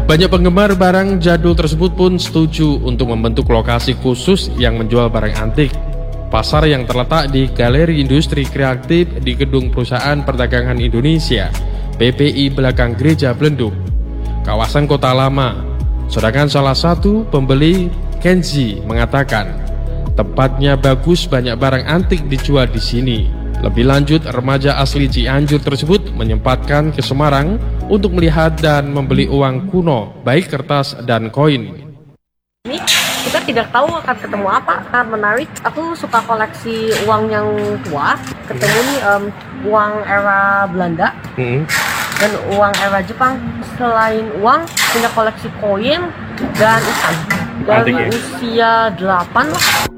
Banyak penggemar barang jadul tersebut pun setuju untuk membentuk lokasi khusus yang menjual barang antik. Pasar yang terletak di Galeri Industri Kreatif di Gedung Perusahaan Perdagangan Indonesia (PPI) belakang Gereja Belenduk, kawasan Kota Lama. Sedangkan salah satu pembeli, Kenzi, mengatakan tempatnya bagus, banyak barang antik dijual di sini. Lebih lanjut, remaja asli Cianjur tersebut menyempatkan ke Semarang untuk melihat dan membeli uang kuno, baik kertas dan koin. Ini kita tidak tahu akan ketemu apa, menarik. Aku suka koleksi uang yang tua, ketemu nih uang era Belanda dan uang era Jepang. Selain uang, punya koleksi koin dan ikan. Dari usia 8 lah.